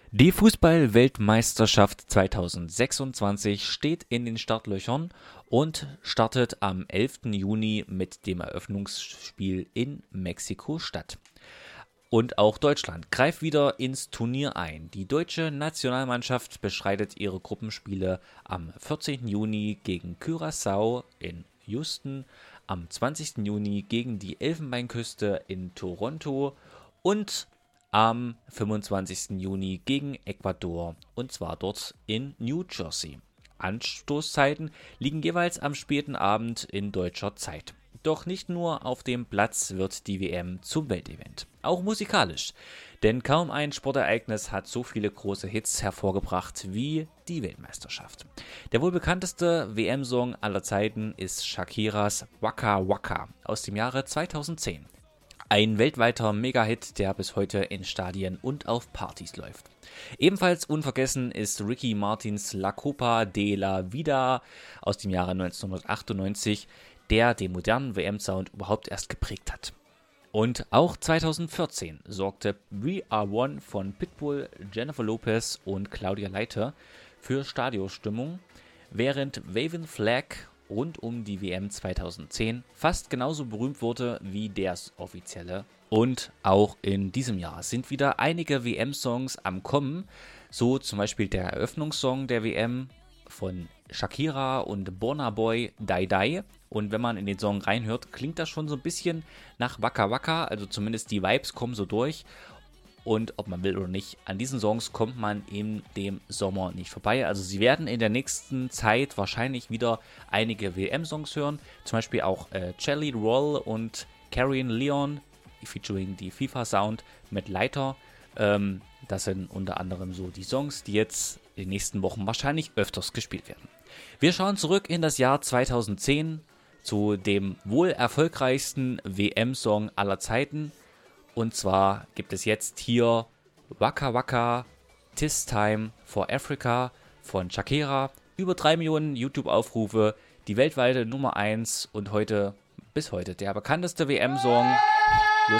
Die Fußball-Weltmeisterschaft 2026 steht in den Startlöchern und startet am 11. Juni mit dem Eröffnungsspiel in Mexiko-Stadt. Und auch Deutschland greift wieder ins Turnier ein. Die deutsche Nationalmannschaft bestreitet ihre Gruppenspiele am 14. Juni gegen Curaçao in Houston, am 20. Juni gegen die Elfenbeinküste in Toronto und am 25. Juni gegen Ecuador, und zwar dort in New Jersey. Anstoßzeiten liegen jeweils am späten Abend in deutscher Zeit. Doch nicht nur auf dem Platz wird die WM zum Weltevent, auch musikalisch. Denn kaum ein Sportereignis hat so viele große Hits hervorgebracht wie die Weltmeisterschaft. Der wohl bekannteste WM-Song aller Zeiten ist Shakiras Waka Waka aus dem Jahre 2010. Ein weltweiter Mega-Hit, der bis heute in Stadien und auf Partys läuft. Ebenfalls unvergessen ist Ricky Martins La Copa de la Vida aus dem Jahre 1998, der den modernen WM-Sound überhaupt erst geprägt hat. Und auch 2014 sorgte We Are One von Pitbull, Jennifer Lopez und Claudia Leiter für Stadionstimmung, während Waving Flag rund um die WM 2010 fast genauso berühmt wurde wie der offizielle. Und auch in diesem Jahr sind wieder einige WM-Songs am Kommen, so zum Beispiel der Eröffnungssong der WM von Shakira und Burna Boy, Die Die. Und wenn man in den Song reinhört, klingt das schon so ein bisschen nach Waka Waka, also zumindest die Vibes kommen so durch. Und ob man will oder nicht, an diesen Songs kommt man in dem Sommer nicht vorbei. Also sie werden in der nächsten Zeit wahrscheinlich wieder einige WM-Songs hören. Zum Beispiel auch Jelly Roll und Carrion Leon, featuring die FIFA-Sound mit Leiter. Das sind unter anderem so die Songs, die jetzt in den nächsten Wochen wahrscheinlich öfters gespielt werden. Wir schauen zurück in das Jahr 2010 zu dem wohl erfolgreichsten WM-Song aller Zeiten. Und zwar gibt es jetzt hier Waka Waka, 'Tis Time for Africa von Shakira. Über 3 Millionen YouTube-Aufrufe, die weltweite Nummer 1 und bis heute der bekannteste WM-Song. Los